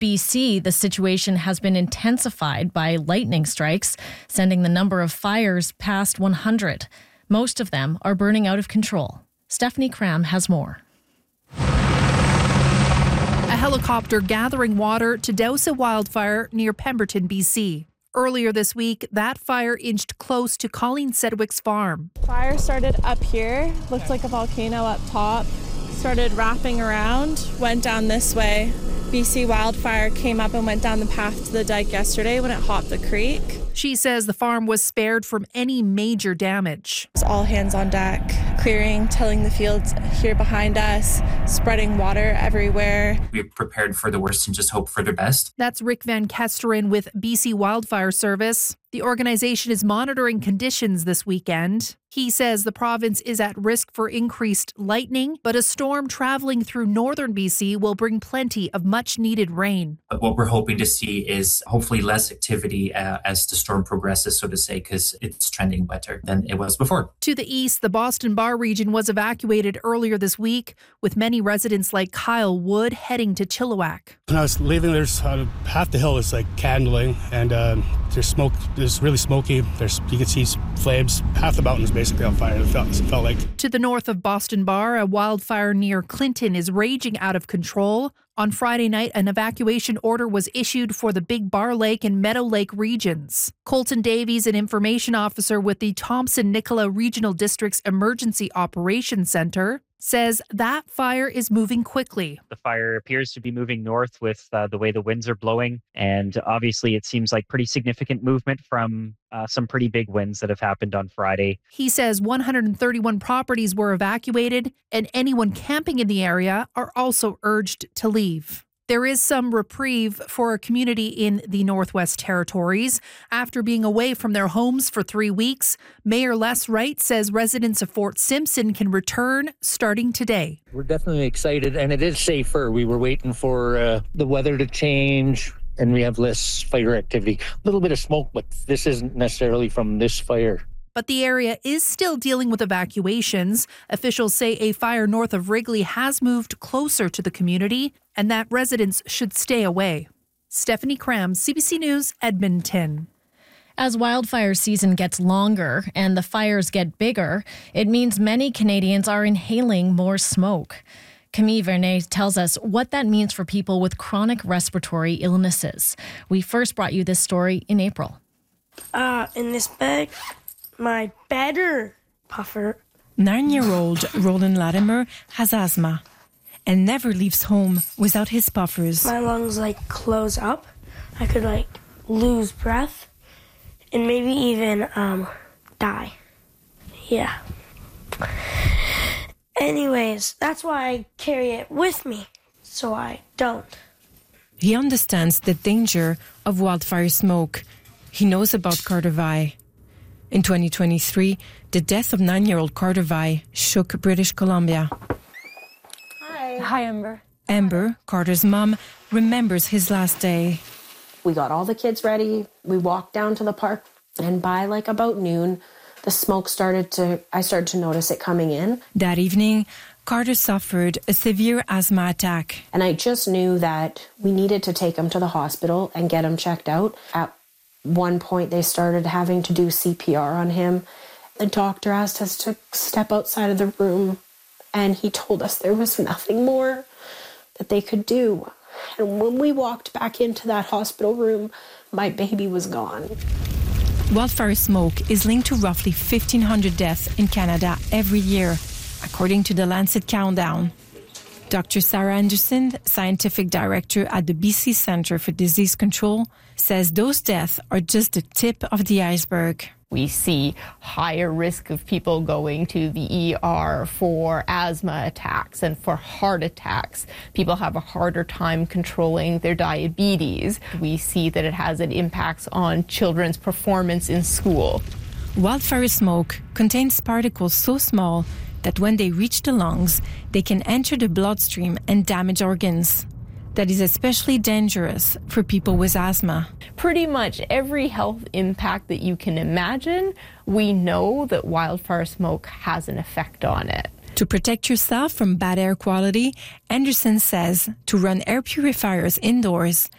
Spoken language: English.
BC, the situation has been intensified by lightning strikes, sending the number of fires past 100. Most of them are burning out of control. Stephanie Cram has more. A helicopter gathering water to douse a wildfire near Pemberton, BC. Earlier this week, that fire inched close to Colleen Sedgwick's farm. Fire started up here, looked like a volcano up top, started wrapping around, went down this way. BC Wildfire came up and went down the path to the dike yesterday when it hopped the creek. She says the farm was spared from any major damage. It's all hands on deck, clearing, tilling the fields here behind us, spreading water everywhere. We prepared for the worst and just hope for the best. That's Rick Van Kesteren with BC Wildfire Service. The organization is monitoring conditions this weekend. He says the province is at risk for increased lightning, but a storm traveling through northern BC will bring plenty of much-needed rain. But what we're hoping to see is hopefully less activity as the storm progresses, so to say, because it's trending wetter than it was before. To the east, the Boston Bar region was evacuated earlier this week, with many residents like Kyle Wood heading to Chilliwack. When I was leaving, there's half the hill is like candling, and there's smoke. It's really smoky. You can see flames. Half the mountain is basically on fire. It felt like. To the north of Boston Bar, a wildfire near Clinton is raging out of control. On Friday night, an evacuation order was issued for the Big Bar Lake and Meadow Lake regions. Colton Davies, an information officer with the Thompson-Nicola Regional District's Emergency Operations Center, says that fire is moving quickly. The fire appears to be moving north with the way the winds are blowing. And obviously, it seems like pretty significant movement from some pretty big winds that have happened on Friday. He says 131 properties were evacuated, and anyone camping in the area are also urged to leave. There is some reprieve for a community in the Northwest Territories. After being away from their homes for 3 weeks, Mayor Les Wright says residents of Fort Simpson can return starting today. We're definitely excited, and it is safer. We were waiting for the weather to change, and we have less fire activity. A little bit of smoke, but this isn't necessarily from this fire. But the area is still dealing with evacuations. Officials say a fire north of Wrigley has moved closer to the community and that residents should stay away. Stephanie Cram, CBC News, Edmonton. As wildfire season gets longer and the fires get bigger, it means many Canadians are inhaling more smoke. Camille Vernet tells us what that means for people with chronic respiratory illnesses. We first brought you this story in April. In this bag, my better puffer. 9-year-old Roland Latimer has asthma and never leaves home without his puffers. My lungs close up. I could lose breath and maybe even die. Yeah. Anyways, that's why I carry it with me, so I don't. He understands the danger of wildfire smoke. He knows about Carter Vi. In 2023, the death of 9-year-old Carter Vi shook British Columbia. Hi. Hi, Amber. Amber, Carter's mom, remembers his last day. We got all the kids ready. We walked down to the park, and by about noon, the smoke I started to notice it coming in. That evening, Carter suffered a severe asthma attack. And I just knew that we needed to take him to the hospital and get him checked out. At one point, they started having to do CPR on him. The doctor asked us to step outside of the room, and he told us there was nothing more that they could do. And when we walked back into that hospital room, my baby was gone. Wildfire smoke is linked to roughly 1,500 deaths in Canada every year, according to the Lancet Countdown. Dr. Sarah Anderson, scientific director at the BC Centre for Disease Control, says those deaths are just the tip of the iceberg. We see higher risk of people going to the ER for asthma attacks and for heart attacks. People have a harder time controlling their diabetes. We see that it has an impact on children's performance in school. Wildfire smoke contains particles so small that when they reach the lungs, they can enter the bloodstream and damage organs. That is especially dangerous for people with asthma. Pretty much every health impact that you can imagine, we know that wildfire smoke has an effect on it. To protect yourself from bad air quality, Anderson says to run air purifiers indoors